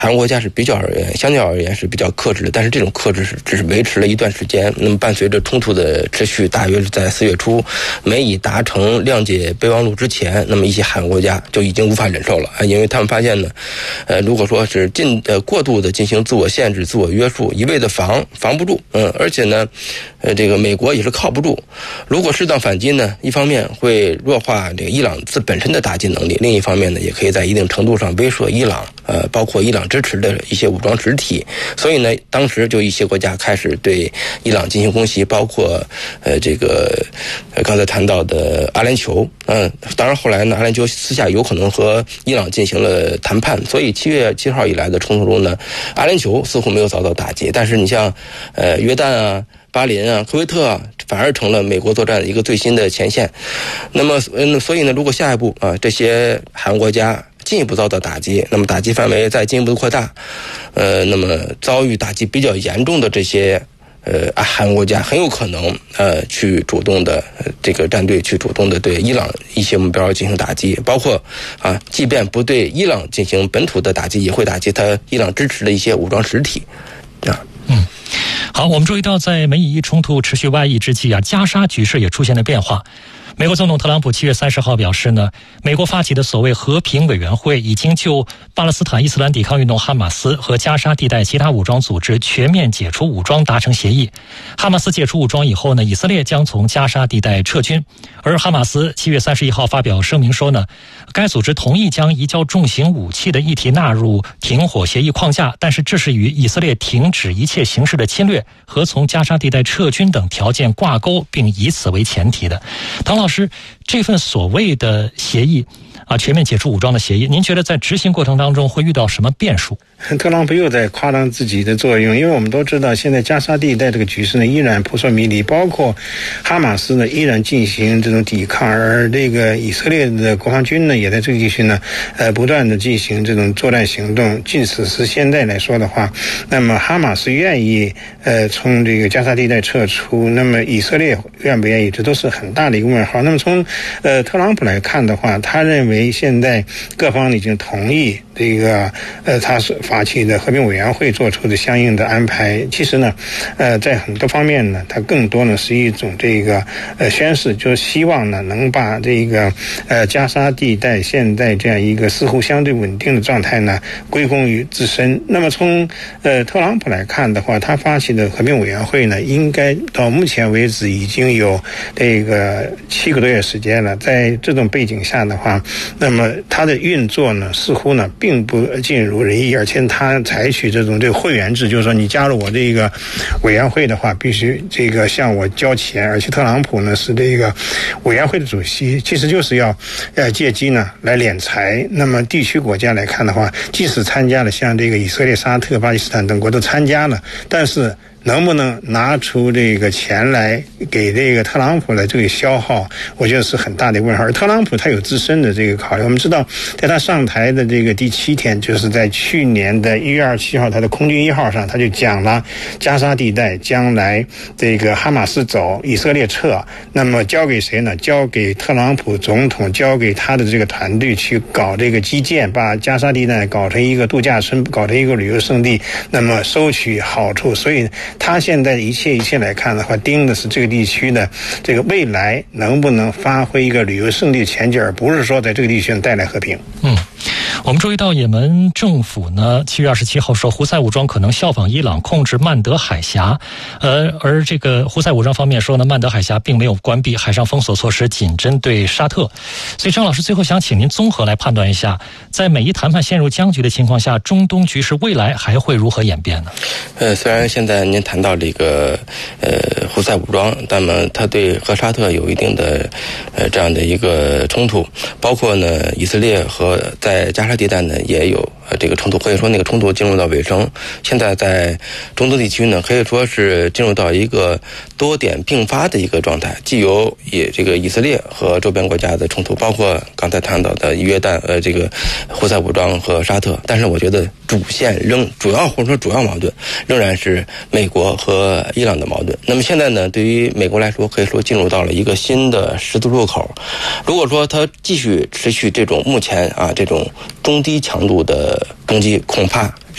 韩国国家是比较而言，相较而言是比较克制的，但是这种克制只是维持了一段时间。那么伴随着冲突的持续，大约是在4月初，美以达成谅解备忘录之前，那么一些韩国国家就已经无法忍受了啊，因为他们发现呢，如果说是过度的进行自我限制、自我约束，一味的防不住，而且呢，这个美国也是靠不住。如果适当反击呢，一方面会弱化这个伊朗本身的打击能力，另一方面呢，也可以在一定程度上威慑伊朗，包括伊朗支持的一些武装实体。所以呢，当时就一些国家开始对伊朗进行攻击，包括这个刚才谈到的阿联酋。当然后来呢，阿联酋私下有可能和伊朗进行了谈判，所以7月7号以来的冲突中呢，阿联酋似乎没有遭到打击，但是你像约旦啊、巴林啊、科威特啊，反而成了美国作战的一个最新的前线。那么所以呢，如果下一步这些韩国家进一步遭到打击，那么打击范围再进一步扩大，那么遭遇打击比较严重的这些韩国家很有可能去主动的这个战队去主动的对伊朗一些目标进行打击，包括即便不对伊朗进行本土的打击，也会打击他伊朗支持的一些武装实体。 好，我们注意到在美以冲突持续外溢之际加沙局势也出现了变化。美国总统特朗普7月30号表示呢，美国发起的所谓和平委员会已经就巴勒斯坦伊斯兰抵抗运动哈马斯和加沙地带其他武装组织全面解除武装达成协议。哈马斯解除武装以后呢，以色列将从加沙地带撤军。而哈马斯7月31号发表声明说呢，该组织同意将移交重型武器的议题纳入停火协议框架，但是这是与以色列停止一切形式的侵略和从加沙地带撤军等条件挂钩，并以此为前提的。唐老师，这份所谓的协议全面解除武装的协议，您觉得在执行过程当中会遇到什么变数？ 特朗普又在夸张自己的作用，因为我们都知道现在加沙地带这个局势呢依然扑朔迷离，包括哈马斯呢依然进行这种抵抗，而这个以色列的国防军呢也在这个地区呢不断的进行这种作战行动。即使是现在来说的话，那么哈马斯愿意从这个加沙地带撤出，那么以色列愿不愿意，这都是很大的一个问号。那么从特朗普来看的话，他认为现在各方已经同意这个他所发起的和平委员会做出的相应的安排。其实呢在很多方面呢，它更多呢是一种这个宣示，就是希望呢能把这个加沙地带现在这样一个似乎相对稳定的状态呢归功于自身。那么从特朗普来看的话，他发起的和平委员会呢，应该到目前为止已经有这个7个多月时间了。在这种背景下的话，那么它的运作呢似乎呢并不尽如人意，而且它采取这个会员制，就是说你加入我这个委员会的话，必须这个向我交钱，而且特朗普呢是这个委员会的主席，其实就是要借机呢来敛财。那么地区国家来看的话，即使参加了像这个以色列、沙特、巴基斯坦等国都参加了，但是能不能拿出这个钱来给这个特朗普的这个消耗，我觉得是很大的问号。而特朗普他有自身的这个考虑，我们知道在他上台的这个第7天，就是在去年的1月27号他的空军1号上，他就讲了加沙地带将来这个哈马斯走，以色列撤，那么交给谁呢？交给特朗普总统，交给他的这个团队去搞这个基建，把加沙地带搞成一个度假村，搞成一个旅游胜地，那么收取好处。所以他现在一切来看的话，盯的是这个地区的这个未来能不能发挥一个旅游胜地的前景，而不是说在这个地区带来和平。 我们注意到也门政府呢7月27号说，胡塞武装可能效仿伊朗控制曼德海峡，而这个胡塞武装方面说呢，曼德海峡并没有关闭，海上封锁措施仅针对沙特。所以张老师最后想请您综合来判断一下，在美伊谈判陷入僵局的情况下，中东局势未来还会如何演变呢？ 虽然现在您谈到这个胡塞武装，那么它对和沙特有一定的这样的一个冲突，包括呢以色列和在加沙地带呢也有这个冲突，可以说那个冲突进入到尾声。现在在中东地区呢，可以说是进入到一个多点并发的一个状态，既有这个以色列和周边国家的冲突，包括刚才谈到的约旦这个胡塞武装和沙特，但是我觉得主线主要矛盾仍然是美国和伊朗的矛盾。那么现在呢，对于美国来说，可以说进入到了一个新的十字路口。如果说它继续持续这种目前这种中低强度的攻击，恐怕